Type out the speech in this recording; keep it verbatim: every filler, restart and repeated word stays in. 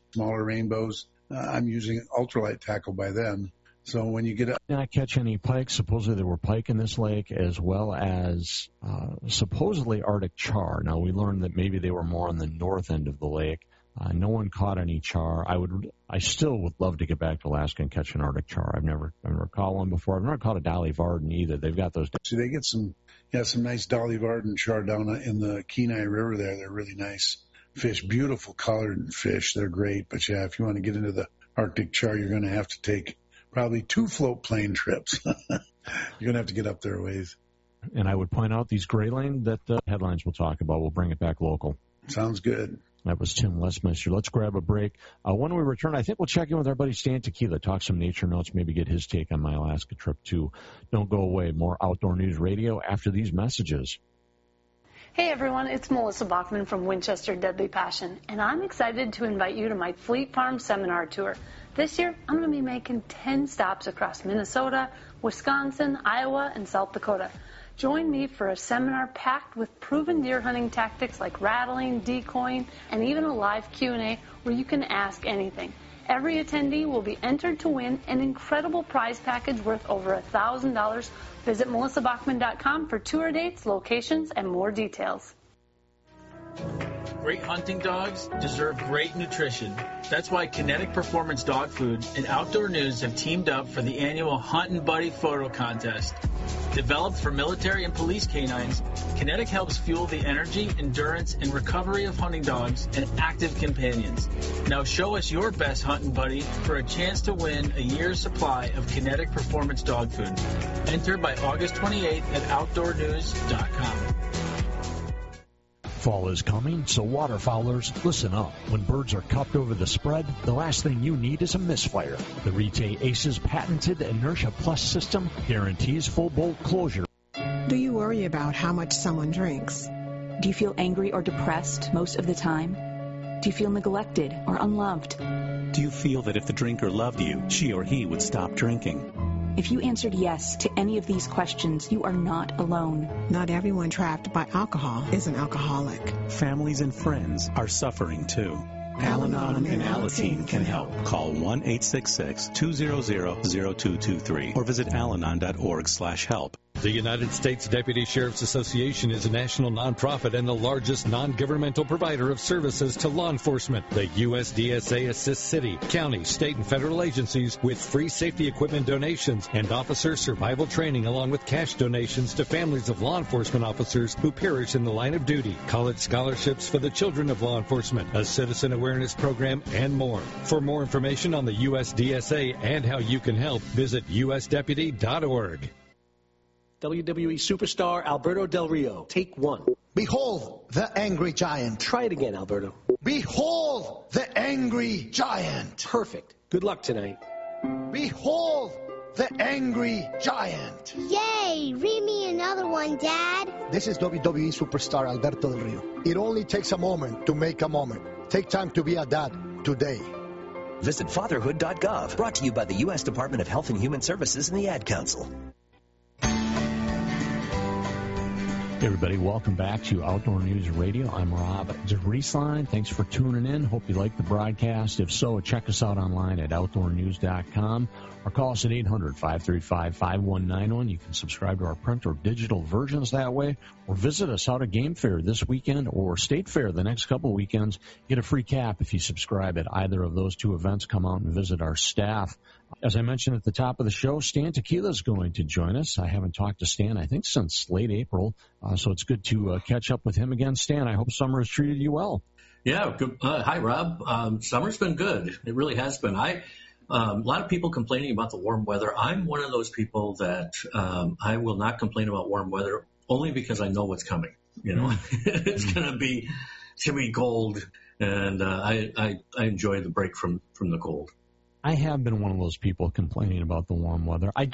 smaller rainbows. Uh, I'm using ultralight tackle by then. So when you get up... Did not catch any pike. Supposedly there were pike in this lake, as well as uh, supposedly Arctic char. Now, we learned that maybe they were more on the north end of the lake. Uh, no one caught any char. I would, I still would love to get back to Alaska and catch an Arctic char. I've never, I've never caught one before. I've never caught a Dolly Varden either. They've got those. So they get some, yeah, some nice Dolly Varden char down in the Kenai River there. They're really nice fish, beautiful colored fish. They're great. But yeah, if you want to get into the Arctic char, you're going to have to take probably two float plane trips. You're going to have to get up there a ways. And I would point out these gray lane that uh, headlines we'll talk about. We'll bring it back local. Sounds good. That was Tim Lesmeister. Let's grab a break. Uh, when we return, I think we'll check in with our buddy Stan Tequila, talk some nature notes, maybe get his take on my Alaska trip, too. Don't go away. More Outdoor News Radio after these messages. Hey, everyone. It's Melissa Bachman from Winchester Deadly Passion, and I'm excited to invite you to my Fleet Farm Seminar Tour. This year, I'm going to be making ten stops across Minnesota, Wisconsin, Iowa, and South Dakota. Join me for a seminar packed with proven deer hunting tactics like rattling, decoying, and even a live Q and A where you can ask anything. Every attendee will be entered to win an incredible prize package worth over one thousand dollars. Visit melissa bachman dot com for tour dates, locations, and more details. Great hunting dogs deserve great nutrition. That's why Kinetic Performance Dog Food and Outdoor News have teamed up for the annual Huntin' Buddy Photo Contest. Developed for military and police canines, Kinetic helps fuel the energy, endurance, and recovery of hunting dogs and active companions. Now show us your best hunting buddy for a chance to win a year's supply of Kinetic Performance Dog Food. Enter by August twenty-eighth at outdoor news dot com. Fall is coming, so waterfowlers, listen up. When birds are cupped over the spread, the last thing you need is a misfire. The Rite Aces patented Inertia Plus system guarantees full bolt closure. Do you worry about how much someone drinks? Do you feel angry or depressed most of the time? Do you feel neglected or unloved? Do you feel that if the drinker loved you, she or he would stop drinking? If you answered yes to any of these questions, you are not alone. Not everyone trapped by alcohol is an alcoholic. Families and friends are suffering too. Al-Anon and Alateen can help. Call one eight six six, two zero zero, zero two two three or visit alanon dot org slash help. The United States Deputy Sheriff's Association is a national nonprofit and the largest non-governmental provider of services to law enforcement. The U S D S A assists city, county, state, and federal agencies with free safety equipment donations and officer survival training, along with cash donations to families of law enforcement officers who perish in the line of duty, college scholarships for the children of law enforcement, a citizen awareness program, and more. For more information on the U S D S A and how you can help, visit U S deputy dot org. W W E superstar Alberto Del Rio. Take one. Behold the angry giant. Try it again, Alberto. Behold the angry giant. Perfect. Good luck tonight. Behold the angry giant. Yay! Read me another one, Dad. This is W W E superstar Alberto Del Rio. It only takes a moment to make a moment. Take time to be a dad today. Visit fatherhood dot gov. Brought to you by the U S Department of Health and Human Services and the Ad Council. Hey everybody, welcome back to Outdoor News Radio. I'm Rob DeRiesline. Thanks for tuning in. Hope you like the broadcast. If so, check us out online at outdoor news dot com or call us at eight hundred, five three five, five one nine one. You can subscribe to our print or digital versions that way, or visit us out at Game Fair this weekend or State Fair the next couple of weekends. Get a free cap if you subscribe at either of those two events. Come out and visit our staff. As I mentioned at the top of the show, Stan Tequila is going to join us. I haven't talked to Stan, I think, since late April, uh, so it's good to uh, catch up with him again. Stan, I hope summer has treated you well. Yeah, good. Uh, hi, Rob. Um, summer's been good. It really has been. I um, a lot of people complaining about the warm weather. I'm one of those people that um, I will not complain about warm weather only because I know what's coming. You know, mm. it's going to be it's going to be cold, and uh, I, I I enjoy the break from from the cold. I have been one of those people complaining about the warm weather. I don't